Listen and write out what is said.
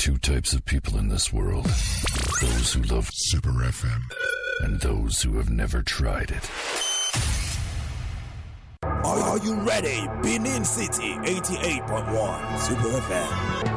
two types of people in this world. Those who love Super FM. And those who have never tried it. Are you ready? Benin City 88.1 Super FM.